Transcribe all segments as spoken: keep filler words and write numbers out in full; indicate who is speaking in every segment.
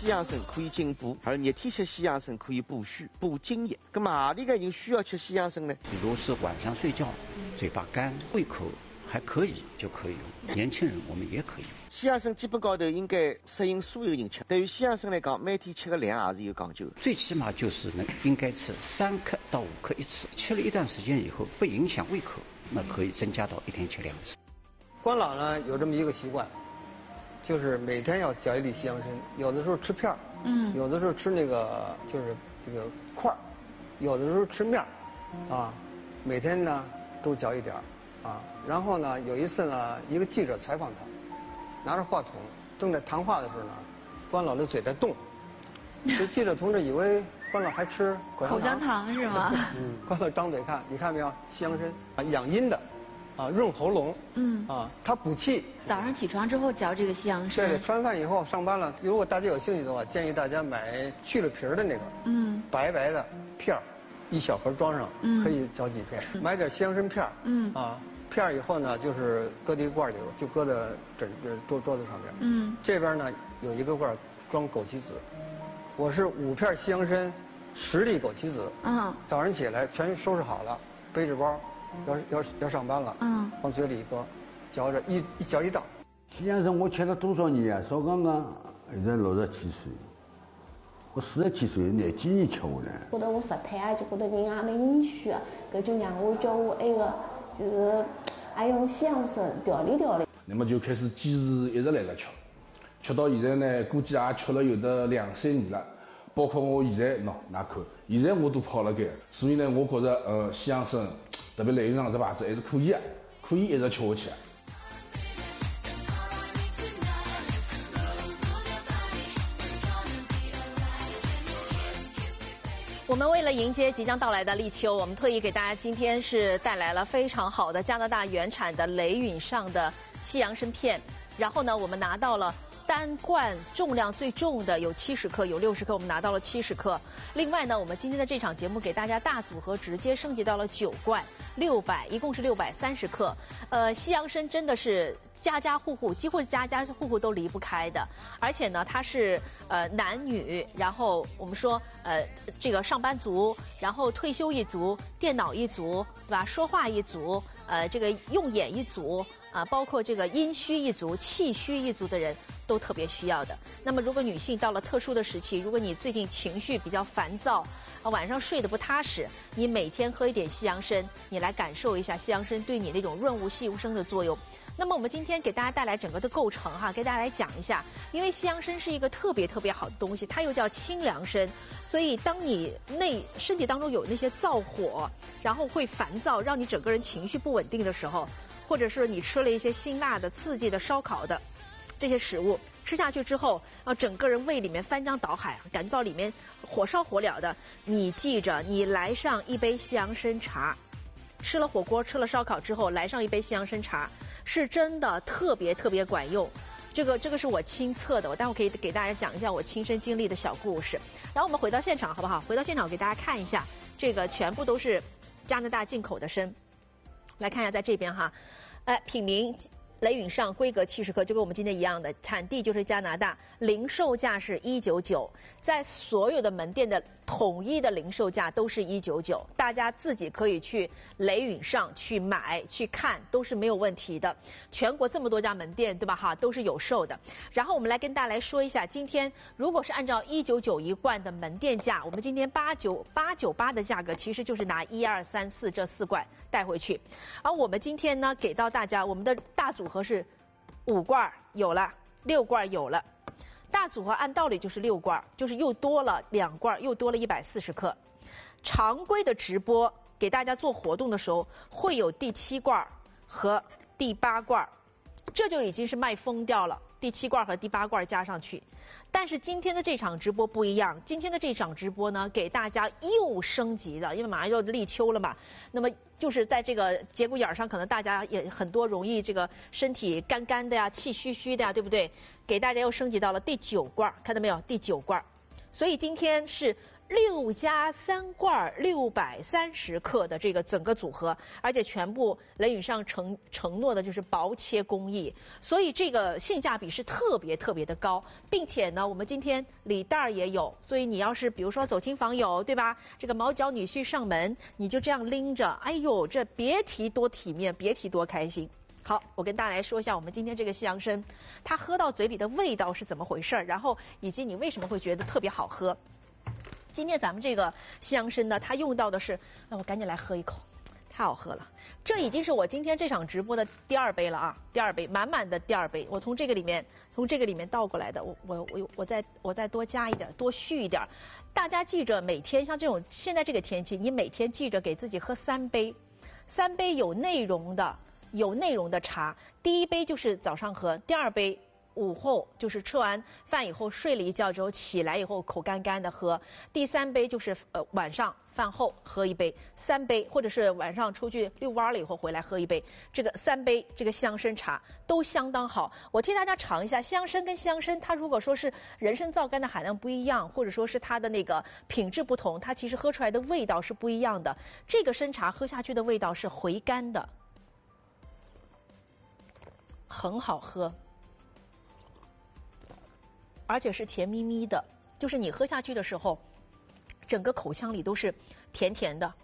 Speaker 1: 西洋参可以进补，而热天吃西洋参可以补虚、补津液。那么何里个人需要吃西洋参呢？
Speaker 2: 比如是晚上睡觉，嘴巴干、胃口还可以就可以用。年轻人我们也可以用。
Speaker 1: 西洋参基本高头应该适应所有人吃。对于西洋参来讲，每天吃个量也是有讲究的。
Speaker 2: 最起码就是能应该吃三克到五克一次，吃了一段时间以后不影响胃口，那可以增加到一天吃两次。
Speaker 3: 关老呢有这么一个习惯，就是每天要嚼一粒西洋参，有的时候吃片儿，嗯，有的时候吃那个就是这个块儿，有的时候吃面儿，啊，每天呢都嚼一点儿，啊，然后呢有一次呢一个记者采访他。拿着话筒，正在谈话的时候呢，关老的嘴在动，这记者同志以为关老还吃口香糖，
Speaker 4: 口香糖是吗？
Speaker 3: 嗯，关老张嘴看，你看没有，西洋参啊，养阴的，啊，润喉咙，嗯，啊，它补气。
Speaker 4: 早上起床之后嚼这个西洋参。
Speaker 3: 对，吃完饭以后上班了，如果大家有兴趣的话，建议大家买去了皮儿的那个，嗯，白白的片儿，一小盒装上，嗯，可以嚼几片，买点西洋参片儿，嗯，啊。片儿以后呢，就是搁在一个罐里，就搁在枕桌桌子上面。嗯，这边呢有一个罐装枸杞子，我是五片西洋参，十粒枸杞子。嗯，早上起来全收拾好了，背着包，要要要上班了。嗯，往嘴里一搁，嚼着一一嚼一道。
Speaker 5: 西洋参我吃了多少年啊？少讲讲，现在六十几岁，我四十几岁廿几年吃下来。
Speaker 6: 觉得我舌苔啊，就觉得人也没阴虚啊，搿就让我叫我那个就是。还用西洋参调理调理，
Speaker 7: 那么就开始坚持一直来了吃，吃到现在呢，估计也吃了有得两三年了。包括我现在喏，哪看，现在我都跑了该，所以呢，我觉着呃西洋参，特别来源上这牌子还是可以啊，可以一直吃下去。
Speaker 8: 我们为了迎接即将到来的立秋，我们特意给大家今天是带来了非常好的加拿大原产的雷允上的西洋参片，然后呢，我们拿到了单罐重量最重的有七十克，有六十克，我们拿到了七十克。另外呢，我们今天的这场节目给大家大组合直接升级到了九罐，六百，一共是六百三十克。呃，西洋参真的是家家户户，几乎家家户户都离不开的，而且呢，它是呃男女，然后我们说呃这个上班族，然后退休一族，电脑一族，对吧？说话一族，呃这个用眼一族。啊，包括这个阴虚一族、气虚一族的人都特别需要的。那么，如果女性到了特殊的时期，如果你最近情绪比较烦躁，啊，晚上睡得不踏实，你每天喝一点西洋参，你来感受一下西洋参对你那种润物细无声的作用。那么，我们今天给大家带来整个的构成哈，给大家来讲一下，因为西洋参是一个特别特别好的东西，它又叫清凉参，所以当你内身体当中有那些燥火，然后会烦躁，让你整个人情绪不稳定的时候。或者是你吃了一些辛辣的、刺激的、烧烤的这些食物，吃下去之后，啊，整个人胃里面翻江倒海，感觉到里面火烧火燎的。你记着，你来上一杯西洋参茶，吃了火锅、吃了烧烤之后，来上一杯西洋参茶，是真的特别特别管用。这个这个是我亲测的，我待会可以给大家讲一下我亲身经历的小故事。然后我们回到现场好不好？回到现场，我给大家看一下，这个全部都是加拿大进口的参。来看一下，在这边哈，哎，品名雷允上，规格七十克，就跟我们今天一样的，产地就是加拿大，零售价是一九九，在所有的门店的统一的零售价都是一九九，大家自己可以去雷允上去买去看，都是没有问题的。全国这么多家门店，对吧？哈，都是有售的。然后我们来跟大家来说一下，今天如果是按照一九九一罐的门店价，我们今天八九八九八的价格，其实就是拿一二三四这四罐带回去。而我们今天呢，给到大家我们的大组合是五罐有了，六罐有了。大组合按道理就是六罐，就是又多了两罐，又多了一百四十克。常规的直播给大家做活动的时候，会有第七罐和第八罐，这就已经是卖疯掉了。第七罐和第八罐加上去，但是今天的这场直播不一样，今天的这场直播呢，给大家又升级的，因为马上要立秋了嘛，那么就是在这个节骨眼上，可能大家也很多容易这个身体干干的呀，气虚虚的呀，对不对？给大家又升级到了第九罐，看到没有？第九罐。所以今天是六加三罐六百三十克的这个整个组合，而且全部雷允上承承诺的就是薄切工艺，所以这个性价比是特别特别的高，并且呢，我们今天礼袋也有，所以你要是比如说走亲访友，对吧？这个毛脚女婿上门，你就这样拎着，哎呦，这别提多体面，别提多开心。好，我跟大家来说一下我们今天这个西洋参，它喝到嘴里的味道是怎么回事儿，然后以及你为什么会觉得特别好喝。今天咱们这个西洋参呢，它用到的是，那我赶紧来喝一口，太好喝了。这已经是我今天这场直播的第二杯了啊，第二杯，满满的第二杯。我从这个里面，从这个里面倒过来的，我我我我再我再多加一点，多续一点。大家记着，每天像这种现在这个天气，你每天记着给自己喝三杯，三杯有内容的。有内容的茶，第一杯就是早上喝，第二杯午后就是吃完饭以后睡了一觉之后起来以后口干干的喝，第三杯就是呃晚上饭后喝一杯，三杯或者是晚上出去遛弯了以后回来喝一杯，这个三杯这个西洋参茶都相当好。我替大家尝一下，西洋参跟西洋参它如果说是人参皂苷的含量不一样，或者说是它的那个品质不同，它其实喝出来的味道是不一样的。这个参茶喝下去的味道是回甘的，很好喝，而且是甜咪咪的，就是你喝下去的时候，整个口腔里都是甜甜的。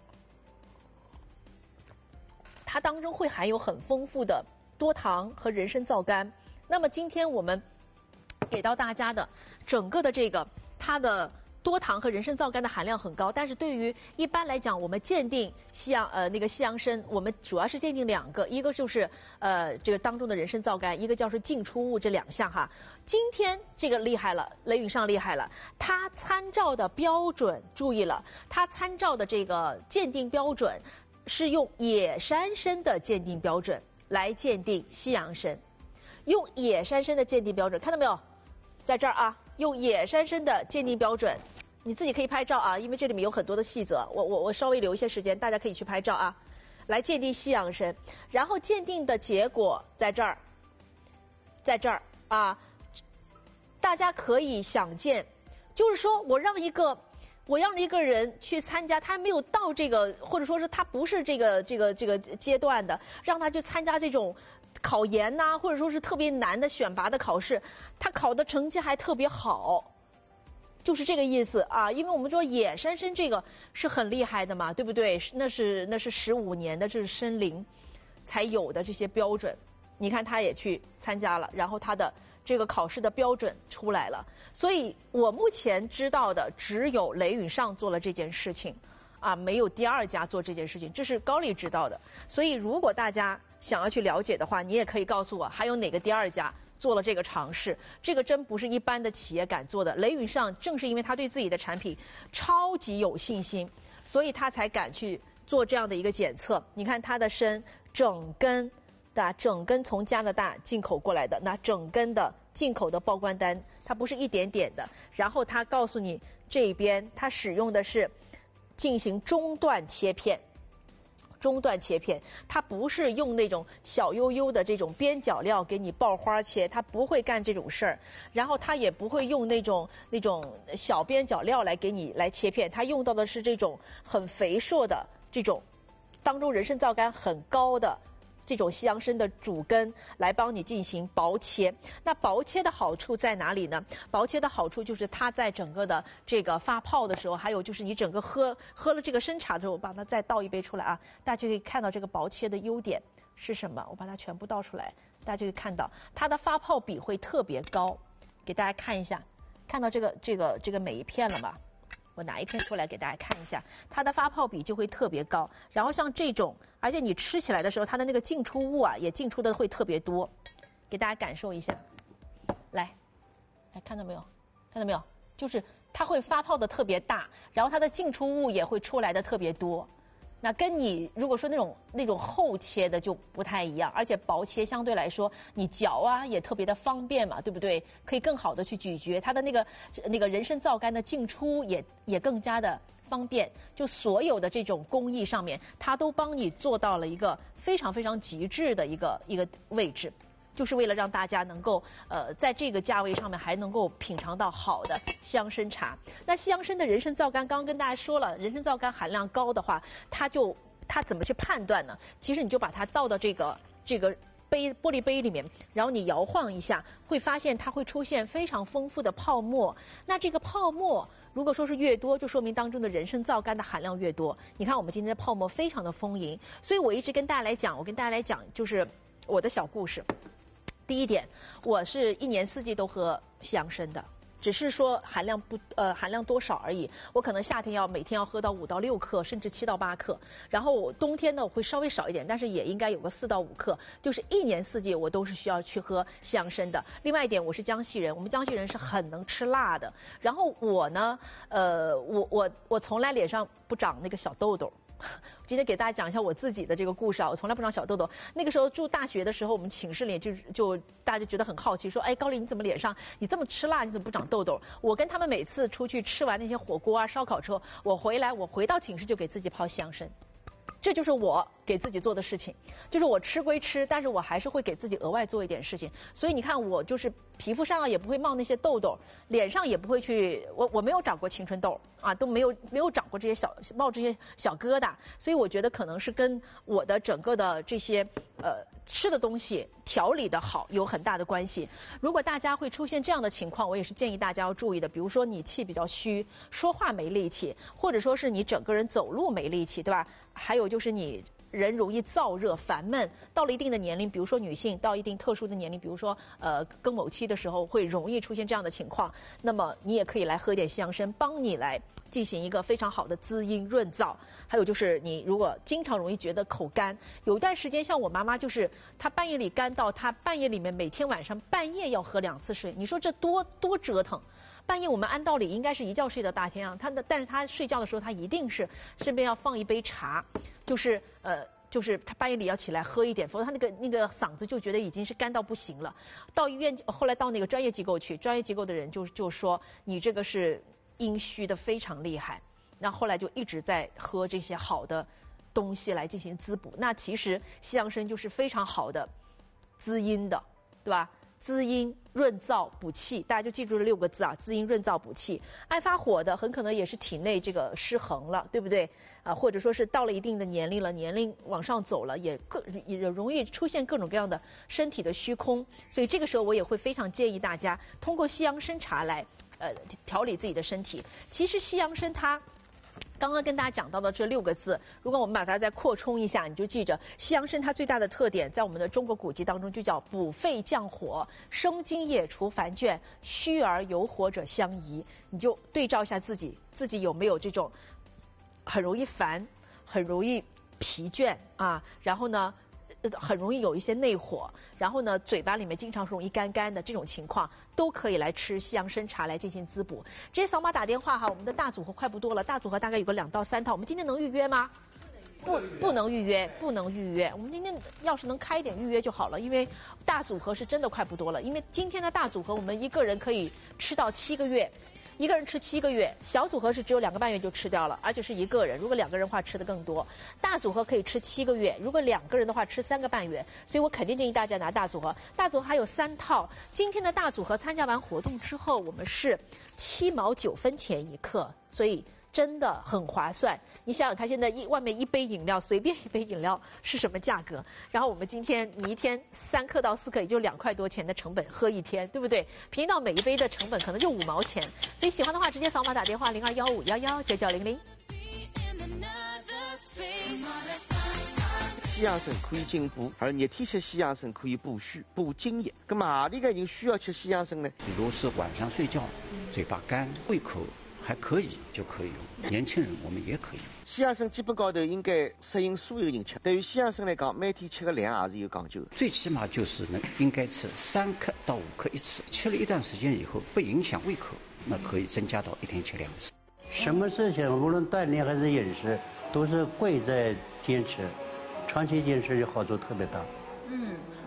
Speaker 8: 它当中会含有很丰富的多糖和人参皂苷。那么今天我们给到大家的整个的这个它的多糖和人参皂苷的含量很高，但是对于一般来讲，我们鉴定西洋呃那个西洋参，我们主要是鉴定两个，一个就是呃这个当中的人参皂苷，一个叫是净出物，这两项哈。今天这个厉害了，雷允上厉害了，他参照的标准注意了，他参照的这个鉴定标准是用野山参的鉴定标准来鉴定西洋参，用野山参的鉴定标准，看到没有，在这儿啊。用野山参的鉴定标准，你自己可以拍照啊，因为这里面有很多的细则，我我我稍微留一些时间，大家可以去拍照啊，来鉴定西洋参，然后鉴定的结果在这儿，在这儿啊，大家可以想见，就是说我让一个我让一个人去参加，他没有到这个，或者说是他不是这个这个这个阶段的，让他去参加这种考研呐、啊，或者说是特别难的选拔的考试，他考的成绩还特别好，就是这个意思啊。因为我们说野山参这个是很厉害的嘛，对不对？那是那是十五年的这是参林才有的这些标准。你看他也去参加了，然后他的这个考试的标准出来了。所以我目前知道的只有雷允上做了这件事情，啊，没有第二家做这件事情，这是高丽知道的。所以如果大家想要去了解的话，你也可以告诉我还有哪个第二家做了这个尝试。这个真不是一般的企业敢做的。雷允上正是因为他对自己的产品超级有信心，所以他才敢去做这样的一个检测。你看他的参整根的整根从加拿大进口过来的，那整根的进口的报关单，它不是一点点的。然后他告诉你这边他使用的是进行中段切片。中段切片，它不是用那种小悠悠的这种边角料给你爆花切，它不会干这种事儿。然后它也不会用那种那种小边角料来给你来切片，它用到的是这种很肥硕的这种，当中人参皂苷很高的这种西洋参的主根来帮你进行薄切。那薄切的好处在哪里呢？薄切的好处就是它在整个的这个发泡的时候，还有就是你整个喝喝了这个参茶之后，我把它再倒一杯出来啊，大家就可以看到这个薄切的优点是什么。我把它全部倒出来，大家就可以看到它的发泡比会特别高。给大家看一下，看到这个这个这个每一片了吗？我拿一片出来给大家看一下，它的发泡比就会特别高。然后像这种，而且你吃起来的时候，它的那个进出物啊，也进出的会特别多。给大家感受一下，来，来看到没有？看到没有？就是它会发泡的特别大，然后它的进出物也会出来的特别多。那跟你如果说那种那种厚切的就不太一样，而且薄切相对来说你嚼啊也特别的方便嘛，对不对？可以更好的去咀嚼，它的那个那个人参皂苷的进出也也更加的方便。就所有的这种工艺上面，它都帮你做到了一个非常非常极致的一个一个位置。 就是为了让大家能够呃在这个价位上面还能够品尝到好的西洋参茶。那西洋参的人参皂苷，刚刚跟大家说了，人参皂苷含量高的话，它就它怎么去判断呢？其实你就把它倒到这个这个杯玻璃杯里面，然后你摇晃一下，会发现它会出现非常丰富的泡沫。那这个泡沫如果说是越多，就说明当中的人参皂苷的含量越多。你看我们今天的泡沫非常的丰盈，所以我一直跟大家来讲，我跟大家来讲就是我的小故事。第一点，我是一年四季都喝西洋参的，只是说含量不呃含量多少而已。我可能夏天要每天要喝到五到六克，甚至七到八克。然后我冬天呢我会稍微少一点，但是也应该有个四到五克。就是一年四季我都是需要去喝西洋参的。另外一点，我是江西人，我们江西人是很能吃辣的。然后我呢，呃，我我我从来脸上不长那个小痘痘。今天给大家讲一下我自己的这个故事啊，我从来不长小痘痘。那个时候住大学的时候，我们寝室里就就大家就觉得很好奇，说：“哎，高丽你怎么脸上你这么吃辣，你怎么不长痘痘？”我跟他们每次出去吃完那些火锅啊、烧烤之后，我回来我回到寝室就给自己泡西洋参。这就是我给自己做的事情，就是我吃归吃，但是我还是会给自己额外做一点事情。所以你看，我就是皮肤上啊也不会冒那些痘痘，脸上也不会去，我我没有长过青春痘啊，都没有没有长过这些小冒这些小疙瘩。所以我觉得可能是跟我的整个的这些呃吃的东西调理的好有很大的关系。如果大家会出现这样的情况，我也是建议大家要注意的，比如说你气比较虚，说话没力气，或者说是你整个人走路没力气，对吧？还有就是你人容易燥热烦闷，到了一定的年龄，比如说女性到一定特殊的年龄，比如说呃更某期的时候，会容易出现这样的情况。那么你也可以来喝点西洋参，帮你来进行一个非常好的滋阴润燥。还有就是你如果经常容易觉得口干，有一段时间像我妈妈，就是她半夜里干到她半夜里面每天晚上半夜要喝两次水，你说这多多折腾。半夜我们按道理应该是一觉睡到大天亮，他的但是他睡觉的时候他一定是身边要放一杯茶，就是呃就是他半夜里要起来喝一点，否则他那个那个嗓子就觉得已经是干到不行了。到医院后来到那个专业机构去，专业机构的人就就说你这个是阴虚的非常厉害。那后来就一直在喝这些好的东西来进行滋补。那其实西洋参就是非常好的滋阴的，对吧？滋阴润燥补气，大家就记住这六个字啊，滋阴润燥补气。爱发火的很可能也是体内这个失衡了，对不对啊？或者说是到了一定的年龄了，年龄往上走了，也各也容易出现各种各样的身体的虚空。所以这个时候我也会非常建议大家通过西洋参茶来呃调理自己的身体。其实西洋参它刚刚跟大家讲到的这六个字，如果我们把它再扩充一下，你就记着西洋参它最大的特点，在我们的中国古籍当中就叫补肺降火、生津液、除烦倦、虚而有火者相宜。你就对照一下自己，自己有没有这种很容易烦、很容易疲倦啊，然后呢很容易有一些内火，然后呢嘴巴里面经常容易干干的这种情况，都可以来吃西洋参茶来进行滋补。直接扫码打电话哈，我们的大组合快不多了，大组合大概有个两到三套，我们今天能预约吗？不，不能预约，不能预约。我们今天要是能开一点预约就好了，因为大组合是真的快不多了。因为今天的大组合，我们一个人可以吃到七个月。一个人吃七个月，小组合是只有两个半月就吃掉了，而且是一个人。如果两个人的话，吃的更多。大组合可以吃七个月，如果两个人的话，吃三个半月。所以我肯定建议大家拿大组合。大组合还有三套。今天的大组合参加完活动之后，我们是七毛九分钱一克，所以真的很划算。你想想看，现在一外面一杯饮料，随便一杯饮料是什么价格？然后我们今天你一天三克到四克，也就两块多钱的成本，喝一天，对不对？平到每一杯的成本可能就五毛钱。所以喜欢的话，直接扫码打电话零二幺五幺幺九九零零。
Speaker 1: 西洋参可以进补，而热天吃西洋参可以补虚、补津液。那么哪里个人需要吃西洋参呢？
Speaker 2: 比如是晚上睡觉嘴巴干、胃口还可以就可以用，年轻人我们也可以用。
Speaker 1: 西洋参基本高头应该适应所有人吃。对于西洋参来讲，每天吃个量也是有讲究的。
Speaker 2: 最起码就是能应该吃三克到五克一次，吃了一段时间以后不影响胃口，那可以增加到一天吃两次。
Speaker 9: 什么事情无论锻炼还是饮食，都是贵在坚持，长期坚持就好处特别大。
Speaker 8: 嗯，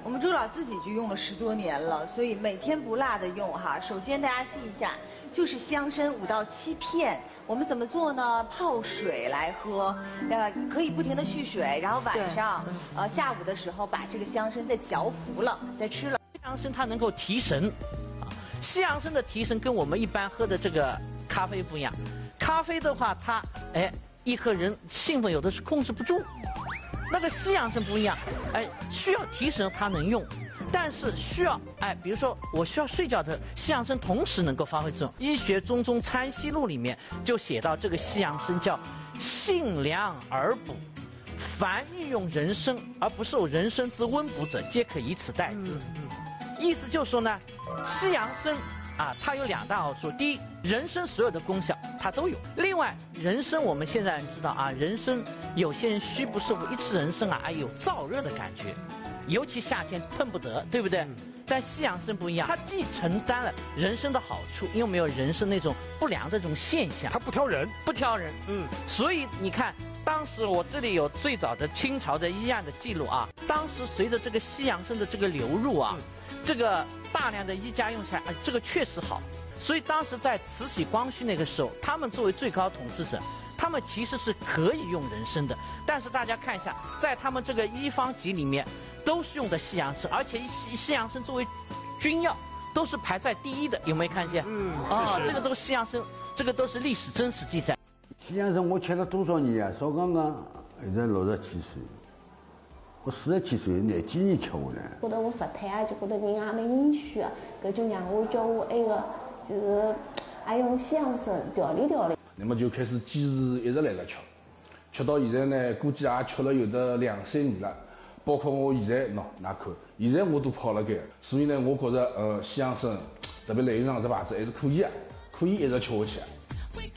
Speaker 10: 我们周老自己就用了十多年了，所以每天不落的用哈。首先大家记一下，就是西洋参五到七片。我们怎么做呢？泡水来喝，呃，可以不停的续水，然后晚上，呃，下午的时候把这个西洋参再嚼服了，再吃了。
Speaker 11: 西洋参它能够提神，啊，西洋参的提神跟我们一般喝的这个咖啡不一样。咖啡的话，它哎一喝人兴奋，有的是控制不住。那个西洋参不一样，哎，需要提神它能用。但是需要哎，比如说我需要睡觉的西洋参，同时能够发挥作用。《医学中宗参析录》里面就写到，这个西洋参叫性凉而补，凡欲用人参而不受人参之温补者，皆可以此代之。意思就是说呢，西洋参啊，它有两大好处。第一，人参所有的功效它都有。另外，人参我们现在知道啊，人参有些人虚不受，一吃人参啊，哎有燥热的感觉。尤其夏天碰不得，对不对？但西洋参不一样，它既承担了人参的好处，又没有人参那种不良的这种现象。
Speaker 12: 它不挑人，
Speaker 11: 不挑人。嗯，所以你看，当时我这里有最早的清朝的医案的记录啊。当时随着这个西洋参的这个流入啊，嗯、这个大量的医家用起来，哎，这个确实好。所以当时在慈禧、光绪那个时候，他们作为最高统治者，他们其实是可以用人参的。但是大家看一下，在他们这个医方集里面，都是用的西洋参，而且西西洋参作为君药，都是排在第一的，有没有看见？嗯，哦，这个都是西洋参，这个都是历史真实记载。
Speaker 5: 西洋参我吃了多少年啊？少刚刚现在六十几岁，我四十七岁廿几年吃下来。
Speaker 6: 觉得我舌苔啊，就觉得人也蛮阴虚啊，搿就让我叫我那个就是爱用西洋参调理调理。
Speaker 7: 那么就开始坚持一直来了吃，吃到现在呢，估计也吃了有得两三年了。包括我现在喏，㑚看，现在我都跑了该，所以呢，我觉着呃，西洋参特别雷云上这牌子还是可以啊，可以一直吃下去。